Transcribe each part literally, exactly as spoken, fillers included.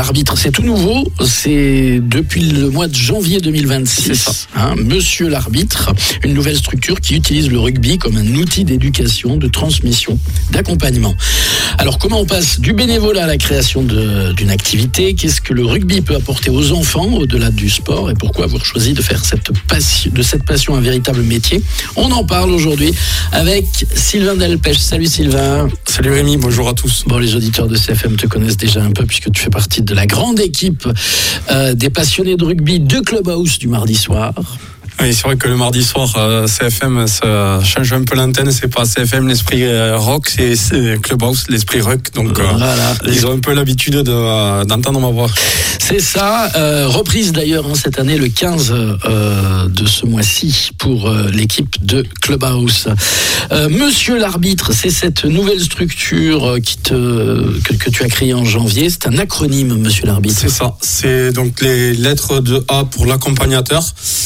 l'arbitre, c'est tout nouveau, c'est depuis le mois de janvier deux mille vingt-six. Hein, Monsieur l'arbitre, une nouvelle structure qui utilise le rugby comme un outil d'éducation, de transmission, d'accompagnement. Alors comment on passe du bénévolat à la création de, d'une activité? Qu'est-ce que le rugby peut apporter aux enfants au-delà du sport et pourquoi avoir choisi de faire cette passion, de cette passion un véritable métier? On en parle aujourd'hui avec Sylvain Delpech. Salut Sylvain. Salut Rémi, bonjour à tous. Bon, les auditeurs de C F M te connaissent déjà un peu puisque tu fais partie de la grande équipe euh, des passionnés de rugby de Clubhouse du mardi soir. Oui, c'est vrai que le mardi soir, euh, C F M ça change un peu l'antenne. C'est pas C F M l'esprit euh, rock, c'est, c'est Clubhouse l'esprit rock. Donc euh, voilà. Ils ont un peu l'habitude de, euh, d'entendre ma voix. C'est ça. Euh, reprise d'ailleurs hein, cette année le quinze euh, de ce mois-ci pour euh, l'équipe de Clubhouse. Euh, Monsieur l'arbitre, c'est cette nouvelle structure qui te que, que tu as créée en janvier. C'est un acronyme, Monsieur l'arbitre. C'est ça. C'est donc les lettres de A pour l'accompagnateur,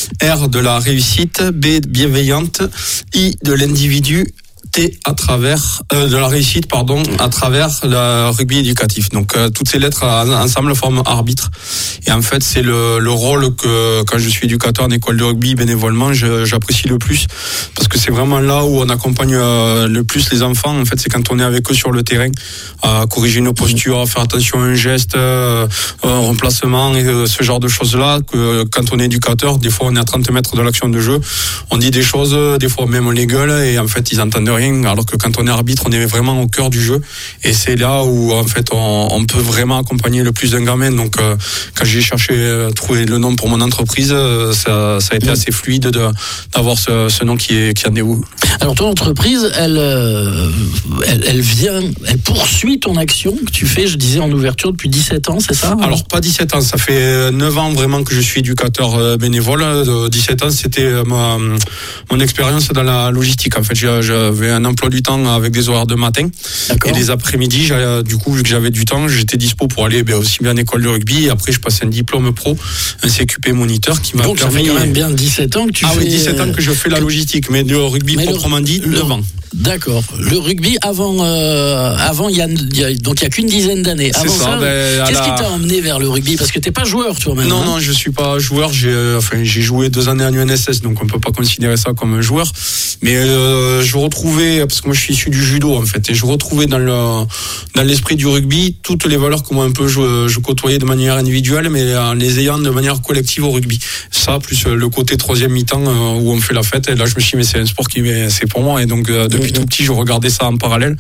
R de de la réussite, B bienveillante, I de l'individu, T à travers euh, de la réussite pardon à travers le rugby éducatif. Donc euh, toutes ces lettres ensemble forment arbitre. Et en fait c'est le, le rôle que quand je suis éducateur en école de rugby bénévolement je, j'apprécie le plus parce que c'est vraiment là où on accompagne euh, le plus les enfants. En fait c'est quand on est avec eux sur le terrain à corriger nos postures, à faire attention à un geste, euh, un remplacement et euh, ce genre de choses là que quand on est éducateur des fois on est à trente mètres de l'action de jeu, on dit des choses, des fois même on les gueule et en fait ils entendent rien. Alors que quand on est arbitre, on est vraiment au cœur du jeu et c'est là où en fait on, on peut vraiment accompagner le plus d'un gamin. Donc euh, quand j'ai cherché à trouver le nom pour mon entreprise, ça, ça a été assez fluide de, d'avoir ce, ce nom qui est qui en est où. Alors ton entreprise, elle, euh, elle, elle vient, elle poursuit ton action que tu fais, je disais en ouverture depuis dix-sept ans, c'est ça? Alors pas dix-sept ans, ça fait neuf ans vraiment que je suis éducateur bénévole. dix-sept ans, c'était ma mon expérience dans la logistique. En fait, j'avais un emploi du temps avec des horaires de matin. D'accord. Et les après-midi, du coup, vu que j'avais du temps, j'étais dispo pour aller ben, aussi bien en école de rugby. Et après, je passais un diplôme pro, un C Q P moniteur qui m'a Donc, permis... Donc, ça fait quand même bien dix-sept ans que tu ah, fais... Ah oui, dix-sept ans que je fais la logistique, mais le rugby mais proprement le... dit, neuf ans. D'accord. Le rugby avant, euh, avant il y a, y a donc il y a qu'une dizaine d'années. C'est avant ça. ça ben, qu'est-ce la... qui t'a emmené vers le rugby? Parce que t'es pas joueur toi-même. Non, hein non, je suis pas joueur. J'ai, enfin, j'ai joué deux années à l'U N S S, donc on peut pas considérer ça comme un joueur. Mais euh, je retrouvais, parce que moi je suis issu du judo en fait, et je retrouvais dans le dans l'esprit du rugby toutes les valeurs que moi un peu je, je côtoyais de manière individuelle, mais en les ayant de manière collective au rugby. Ça plus le côté troisième mi-temps euh, où on fait la fête. Et là je me suis dit mais c'est un sport qui c'est pour moi. Et donc euh, depuis mmh. tout petit je regardais ça en parallèle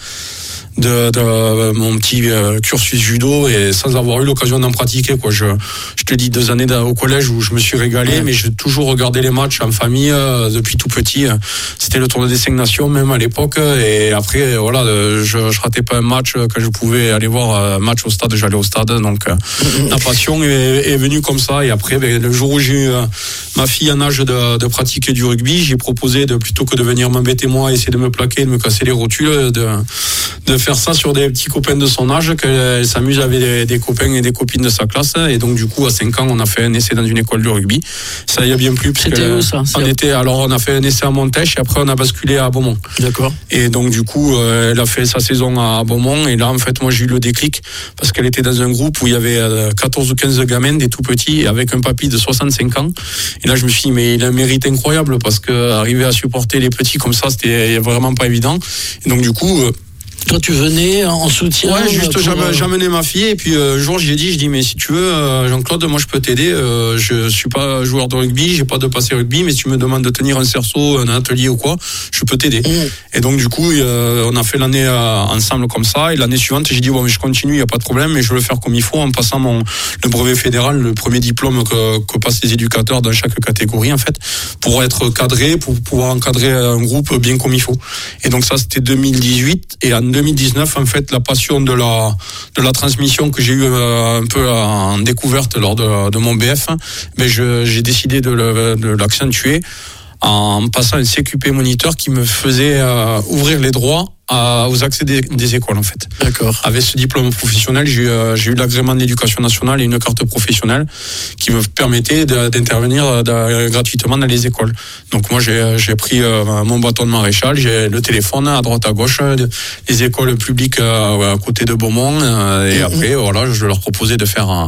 de, de mon petit euh, cursus judo et sans avoir eu l'occasion d'en pratiquer quoi. Je, je te dis deux années au collège où je me suis régalé, ouais. mais j'ai toujours regardé les matchs en famille euh, depuis tout petit. C'était le tournoi des cinq nations même à l'époque et après voilà, je, je ratais pas un match quand je pouvais aller voir un match au stade, j'allais au stade. Donc euh, la passion est, est venue comme ça et après ben, le jour où j'ai eu euh, ma fille en âge de, de pratiquer du rugby, j'ai proposé de plutôt que de venir m'embêter moi, essayer de me plaquer, de me casser les rotules, de de faire ça sur des petits copains de son âge, qu'elle s'amuse avec des, des copains et des copines de sa classe. Et donc, du coup, à cinq ans, on a fait un essai dans une école de rugby. Ça y a bien plu. C'était où, ça? On était, alors, on a fait un essai à Montèche et après, on a basculé à Beaumont. D'accord. Et donc, du coup, euh, elle a fait sa saison à Beaumont. Et là, en fait, moi, j'ai eu le déclic parce qu'elle était dans un groupe où il y avait quatorze ou quinze gamins, des tout petits, avec un papy de soixante-cinq ans. Et là, je me suis dit, mais il a un mérite incroyable parce que arriver à supporter les petits comme ça, c'était vraiment pas évident. Et donc, du coup, euh, toi, tu venais en soutien? Ouais, juste, pour... j'am- j'amenais ma fille, et puis euh, un jour, j'ai dit, je dis, mais si tu veux, euh, Jean-Claude, moi, je peux t'aider. Euh, je suis pas joueur de rugby, j'ai pas de passé rugby, mais si tu me demandes de tenir un cerceau, un atelier ou quoi, je peux t'aider. Mmh. Et donc, du coup, euh, on a fait l'année euh, ensemble comme ça, et l'année suivante, j'ai dit, bon, mais je continue, il y a pas de problème, mais je veux le faire comme il faut, en passant mon le brevet fédéral, le premier diplôme que, que passent les éducateurs dans chaque catégorie, en fait, pour être cadré, pour pouvoir encadrer un groupe bien comme il faut. Et donc ça, c'était deux mille dix-huit, et en deux mille dix-neuf, en fait, la passion de la de la transmission que j'ai eu euh, un peu en découverte lors de, de mon B F, mais je, j'ai décidé de, le, de l'accentuer en passant un C Q P moniteur qui me faisait euh, ouvrir les droits à, aux accès des, des écoles en fait. D'accord. Avec ce diplôme professionnel, j'ai eu, euh, j'ai eu l'agrément de l'éducation nationale et une carte professionnelle qui me permettait de, d'intervenir de, gratuitement dans les écoles. Donc moi j'ai, j'ai pris euh, mon bâton de maréchal, j'ai le téléphone à droite à gauche, les écoles publiques euh, à côté de Beaumont euh, et mmh. après voilà, je leur proposais de faire un